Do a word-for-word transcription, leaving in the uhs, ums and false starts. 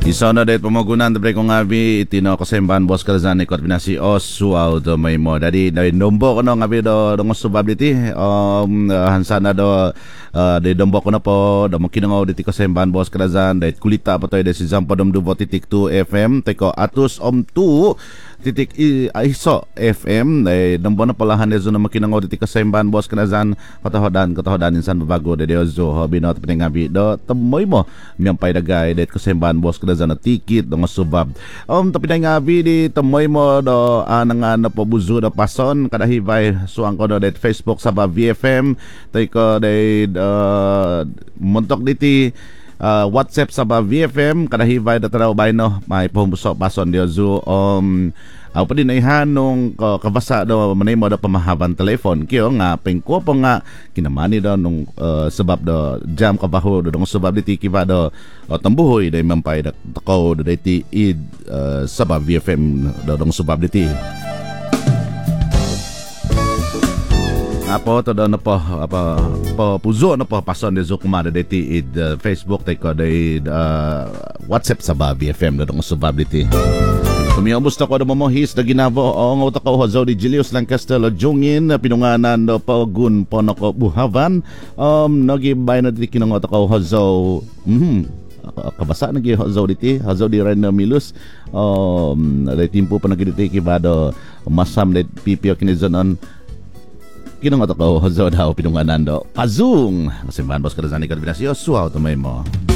Isa na dahil pamagunan tabre kong ngabi itino ko semban bos kalazan ikot binasi osuaw do may mo. Dari dari dombo ko no ngabi do do subability um hansana do uh, de dombo ko na po do makinangaw diti ko semban bos kalazan dahil kulita pa to dahil si Zampo dom dubo titik two F M teko atus om two titik iso F M dahil dombo na palahan dezo na makinangaw diti ko semban bos kalazan katahodan katahodan insan babago dahil zo hobi no tapos ngabi do tamoy mo miyampay dagay dahil ko semban bos kalazan na tikit do subab um tapi na ngabi di tamoy mo do anang ano po buzo do pason kada hibay suang ko do det Facebook sa V F M tay ko day uh, montok diti uh, WhatsApp sa V F M kada hibay do taraw bay no may pumbuso pason dio zo um aw pa din ay hanong uh, kabasa do manay mo do pamahaban telefon kyo nga pengko po nga kinamani do nung uh, sebab do jam kabaho do dong sebab diti kiba do uh, tambuhoy day mampay da takaw do diti id uh, sebab V F M do dong sebab diti apo to do na po apa po puzo na po pason de zukma do diti id uh, Facebook tay ko day uh, WhatsApp sa V F M do dong sebab diti. Kumiyamusta ko na mamohis na ginabo ang utak ko hazaw di Julius Lancaster Jungin pinunganan do pagun pono ko buhavan um nagibay na di kinang utak ko hazaw mhm kabasa nagi hazaw diti hazaw di Rena Milus um dai timpo pa nagiditi kibado masam det pipio kinizonon kinang utak ko hazaw daw pinunganan do pazung kasimbahan bos kadazani kadbinasyo suaw tumay mo.